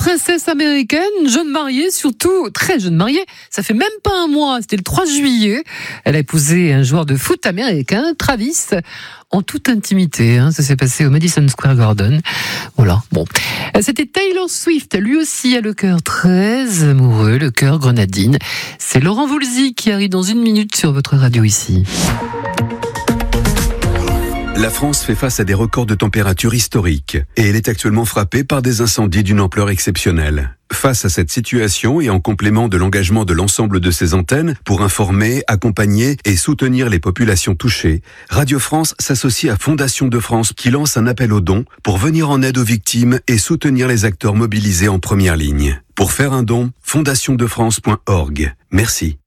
princesse américaine, jeune mariée, surtout très jeune mariée. Ça fait même pas un mois, c'était le 3 juillet. Elle a épousé un joueur de foot américain, Travis, en toute intimité. Ça s'est passé au Madison Square Garden. Voilà, bon. C'était Taylor Swift, lui aussi a le cœur très amoureux, le cœur grenadine. C'est Laurent Voulzy qui arrive dans 1 minute sur votre radio ici. La France fait face à des records de température historiques et elle est actuellement frappée par des incendies d'une ampleur exceptionnelle. Face à cette situation et en complément de l'engagement de l'ensemble de ses antennes pour informer, accompagner et soutenir les populations touchées, Radio France s'associe à Fondation de France qui lance un appel aux dons pour venir en aide aux victimes et soutenir les acteurs mobilisés en première ligne. Pour faire un don, fondationdefrance.org. Merci.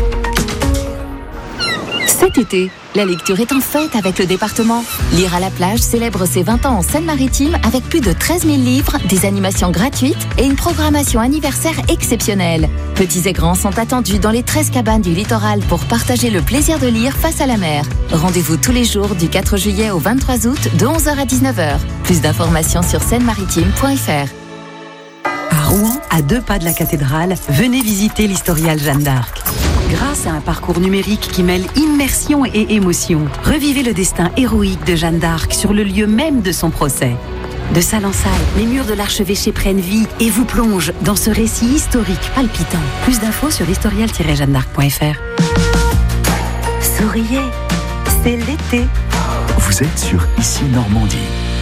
Cet été, la lecture est en fête avec le département. Lire à la plage célèbre ses 20 ans en Seine-Maritime avec plus de 13 000 livres, des animations gratuites et une programmation anniversaire exceptionnelle. Petits et grands sont attendus dans les 13 cabanes du littoral pour partager le plaisir de lire face à la mer. Rendez-vous tous les jours du 4 juillet au 23 août de 11h à 19h. Plus d'informations sur seine-maritime.fr. À Rouen, à 2 pas de la cathédrale, venez visiter l'Historial Jeanne d'Arc. Grâce à un parcours numérique qui mêle immersion et émotion, revivez le destin héroïque de Jeanne d'Arc sur le lieu même de son procès. De salle en salle, les murs de l'archevêché prennent vie et vous plongent dans ce récit historique palpitant. Plus d'infos sur historial-jeannedarc.fr. Souriez, c'est l'été. Vous êtes sur Ici Normandie.